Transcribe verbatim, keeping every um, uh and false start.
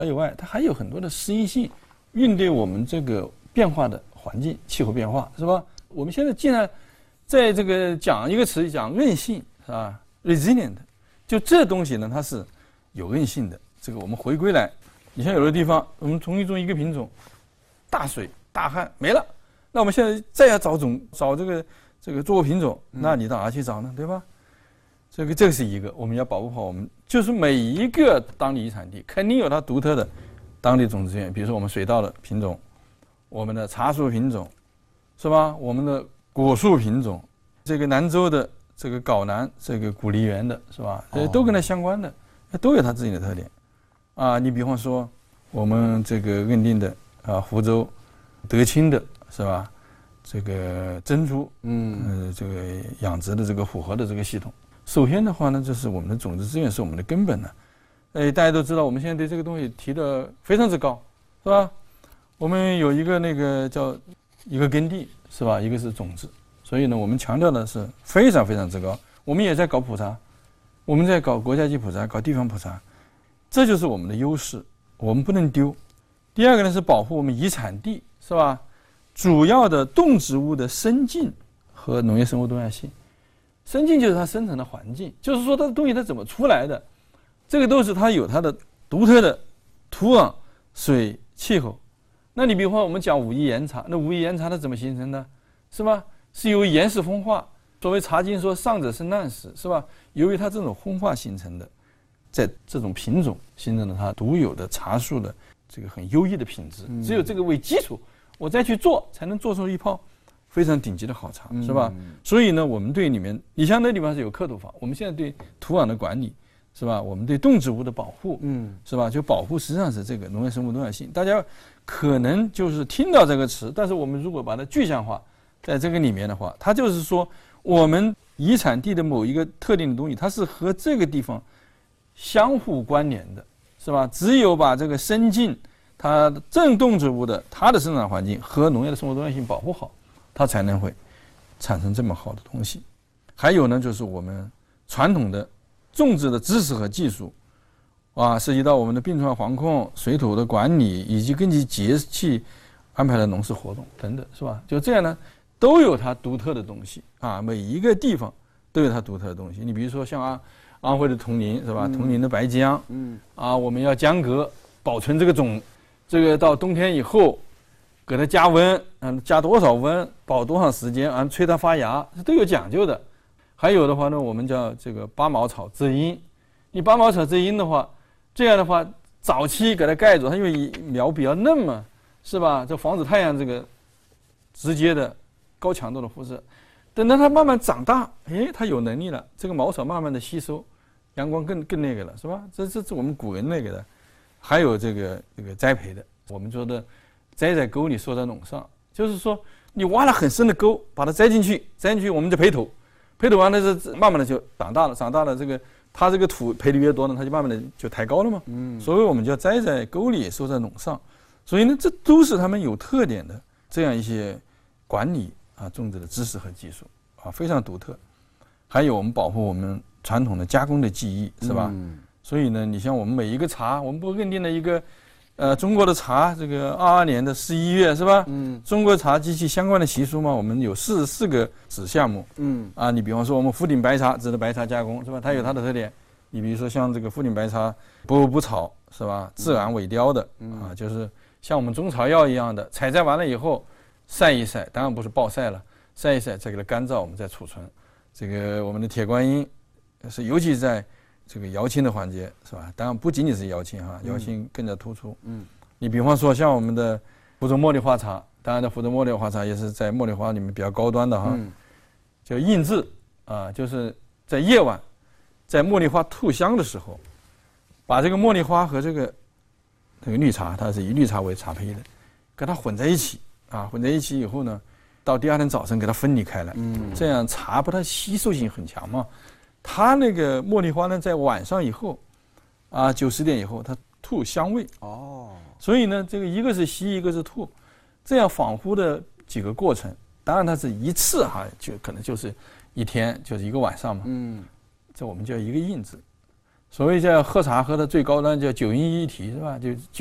以外，它还有很多的适应性，应对我们这个变化的环境、气候变化，是吧？我们现在既然在这个讲一个词讲韧性，是吧 ？resilient， 就这东西呢，它是有韧性的。这个我们回归来，你像有的地方，我们同一种一个品种，大水大旱没了，那我们现在再要找种找这个这个作物品种，那你到哪去找呢？对吧？这个这个是一个，我们要保护好我们，就是每一个当地遗产地肯定有它独特的当地种子资源，比如说我们水稻的品种，我们的茶树品种，是吧？我们的果树品种，这个兰州的这个皋南这个古梨园的是吧？呃，都跟它相关的，都有它自己的特点。啊，你比方说我们这个认定的啊，湖州德清的是吧？这个珍珠，嗯，呃，这个养殖的这个符合的这个系统。首先的话呢，就是我们的种子资源是我们的根本呢。哎，大家都知道，我们现在对这个东西提的非常之高，是吧？我们有一个那个叫一个耕地，是吧？一个是种子，所以呢，我们强调的是非常非常之高。我们也在搞普查，我们在搞国家级普查，搞地方普查，这就是我们的优势，我们不能丢。第二个呢是保护我们遗产地，是吧？主要的动植物的生境和农业生物多样性。生境就是它生成的环境，就是说它的东西它怎么出来的，这个都是它有它的独特的土壤、水、气候。那你比如说我们讲武夷岩茶，那武夷岩茶它怎么形成的，是吧？是由于岩石风化，所谓茶经说上者生烂石，是吧？由于它这种风化形成的，在这种品种形成了它独有的茶树的这个很优异的品质，只有这个为基础，我再去做才能做出一泡非常顶级的好茶，是吧？嗯、所以呢，我们对里面，你像那地方是有刻土法，我们现在对土壤的管理，是吧？我们对动植物的保护，嗯，是吧？就保护实际上是这个农业生物多样性。大家可能就是听到这个词，但是我们如果把它具象化，在这个里面的话，它就是说，我们遗产地的某一个特定的东西，它是和这个地方相互关联的，是吧？只有把这个生境，它正动植物的它的生长环境和农业的生物多样性保护好，它才能会产生这么好的东西。还有呢，就是我们传统的种植的知识和技术，啊，涉及到我们的病虫害防控、水土的管理，以及根据节气安排的农事活动等等，是吧？就这样呢，都有它独特的东西啊。每一个地方都有它独特的东西。你比如说像安安徽的铜陵，是吧？铜陵的白姜，嗯，啊，我们要间隔保存这个种，这个到冬天以后，给它加温，嗯，加多少温，保多长时间，啊，催它发芽，这都有讲究的。还有的话呢，我们叫这个八毛草遮阴。你八毛草遮阴的话，这样的话，早期给它盖住，它因为苗比较嫩嘛，是吧？这防止太阳这个直接的高强度的辐射。等到它慢慢长大，哎，它有能力了，这个毛草慢慢的吸收阳光更更那个了，是吧？这这是我们古人那个的。还有这个这个栽培的，我们说的栽在沟里，收在垄上，就是说你挖了很深的沟，把它栽进去，栽进去我们就培土。培土完了是慢慢的就长大了，长大了这个它这个土培的越多呢，它就慢慢的就抬高了嘛。嗯，所以我们就要栽在沟里，收在垄上。所以呢，这都是他们有特点的这样一些管理啊种植的知识和技术啊，非常独特。还有我们保护我们传统的加工的技艺，是吧？嗯，所以呢，你像我们每一个茶，我们不认定了一个。呃，中国的茶，这个二二年的十一月是吧？嗯，中国茶及其相关的习俗嘛，我们有四十四个子项目。嗯，啊，你比方说我们福鼎白茶指的白茶加工是吧？它有它的特点。你比如说像这个福鼎白茶，不不炒是吧？自然萎凋的，啊，就是像我们中草药一样的，采摘完了以后晒一晒，当然不是暴晒了，晒一晒再给它干燥，我们再储存。这个我们的铁观音是尤其在这个窑青的环节是吧？当然不仅仅是窑青哈，窑青更加突出。嗯，你比方说像我们的福州茉莉花茶，当然的福州茉莉花茶也是在茉莉花里面比较高端的哈。嗯，叫印制啊，就是在夜晚，在茉莉花吐香的时候，把这个茉莉花和这个这个绿茶，它是以绿茶为茶胚的，跟它混在一起啊，混在一起以后呢，到第二天早晨给它分离开来。嗯，这样茶不它吸收性很强嘛。它那个茉莉花呢，在晚上以后，啊，九十点以后，它吐香味。哦，所以呢，这个一个是吸，一个是吐，这样仿佛的几个过程。当然，它是一次哈，就可能就是一天，就是一个晚上嘛。嗯，这我们叫一个印制。 所谓叫喝茶喝的最高端叫九阴一体是吧？就